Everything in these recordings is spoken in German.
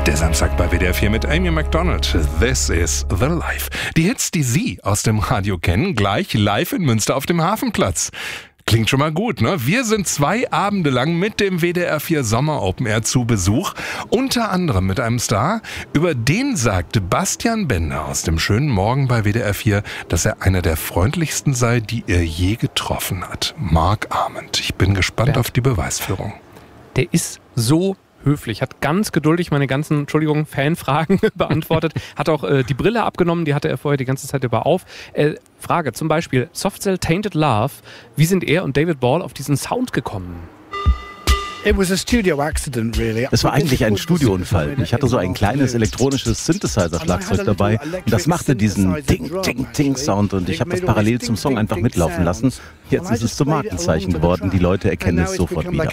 Der Samstag bei WDR 4 mit Amy McDonald. This is the life. Die Hits, die Sie aus dem Radio kennen, gleich live in Münster auf dem Hafenplatz. Klingt schon mal gut, ne? Wir sind 2 Abende lang mit dem WDR 4 Sommer Open Air zu Besuch. Unter anderem mit einem Star. Über den sagte Bastian Bender aus dem schönen Morgen bei WDR 4, dass er einer der freundlichsten sei, die er je getroffen hat. Mark Arment. Ich bin gespannt auf die Beweisführung. Der ist so höflich, hat ganz geduldig meine ganzen, Fanfragen beantwortet, hat auch die Brille abgenommen, die hatte er vorher die ganze Zeit über auf. Frage zum Beispiel, Softcell Tainted Love, wie sind er und David Ball auf diesen Sound gekommen? Es war eigentlich ein Studiounfall. Ich hatte so ein kleines elektronisches Synthesizer-Schlagzeug dabei und das machte diesen Ting-Ting-Ting-Sound und ich habe das parallel zum Song einfach mitlaufen lassen. Jetzt ist es zum Markenzeichen geworden. Die Leute erkennen es sofort wieder.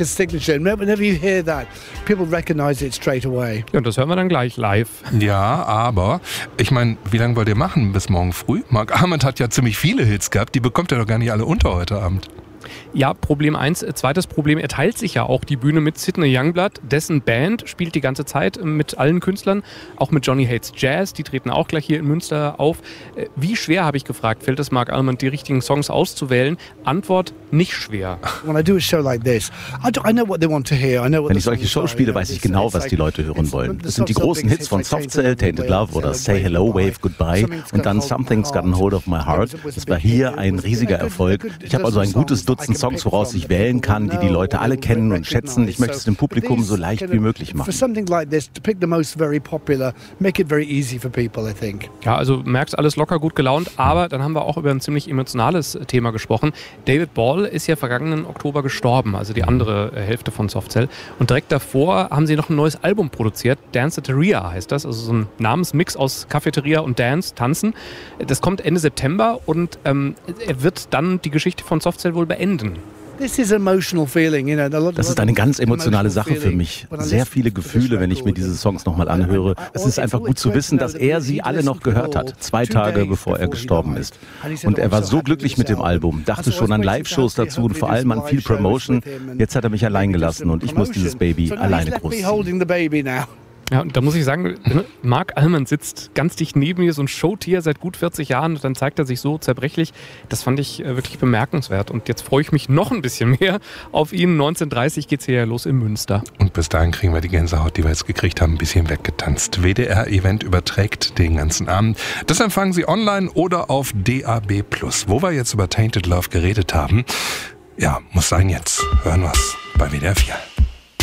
Ja, und das hören wir dann gleich live. Ja, aber ich meine, wie lange wollt ihr machen? Bis morgen früh? Mark Arment hat ja ziemlich viele Hits gehabt. Die bekommt er doch gar nicht alle unter heute Abend. Ja, Problem 1. Zweites Problem, er teilt sich ja auch die Bühne mit Sidney Youngblood. Dessen Band spielt die ganze Zeit mit allen Künstlern, auch mit Johnny Hates Jazz. Die treten auch gleich hier in Münster auf. Wie schwer, habe ich gefragt, fällt es Mark Arment, die richtigen Songs auszuwählen? Antwort, nicht schwer. Wenn ich solche Shows spiele, weiß ich genau, was die Leute hören wollen. Das sind die großen Hits von Softcell, Tainted Love oder Say Hello, Wave Goodbye und dann Something's Gotten Hold of My Heart. Das war hier ein riesiger Erfolg. Ich habe also ein gutes Dutzend Songs, woraus ich wählen kann, die Leute alle kennen und schätzen. Ich möchte es dem Publikum so leicht wie möglich machen. Ja, also merkst alles locker gut gelaunt, aber dann haben wir auch über ein ziemlich emotionales Thema gesprochen. David Ball ist ja vergangenen Oktober gestorben, also die andere Hälfte von Softcell. Und direkt davor haben sie noch ein neues Album produziert, Danceteria heißt das, also so ein Namensmix aus Cafeteria und Dance, Tanzen. Das kommt Ende September und er wird dann die Geschichte von Softcell wohl beenden. Das ist eine ganz emotionale Sache für mich. Sehr viele Gefühle, wenn ich mir diese Songs nochmal anhöre. Es ist einfach gut zu wissen, dass er sie alle noch gehört hat, 2 Tage bevor er gestorben ist. Und er war so glücklich mit dem Album, dachte schon an Live-Shows dazu und vor allem an viel Promotion. Jetzt hat er mich allein gelassen und ich muss dieses Baby alleine großziehen. Ja, und da muss ich sagen, Mark Arment sitzt ganz dicht neben mir, so ein Showtier seit gut 40 Jahren und dann zeigt er sich so zerbrechlich. Das fand ich wirklich bemerkenswert und jetzt freue ich mich noch ein bisschen mehr auf ihn. 19:30 geht's hier ja los in Münster. Und bis dahin kriegen wir die Gänsehaut, die wir jetzt gekriegt haben, ein bisschen weggetanzt. WDR-Event überträgt den ganzen Abend. Das empfangen Sie online oder auf DAB+. Wo wir jetzt über Tainted Love geredet haben, ja, muss sein jetzt. Hören wir's bei WDR 4.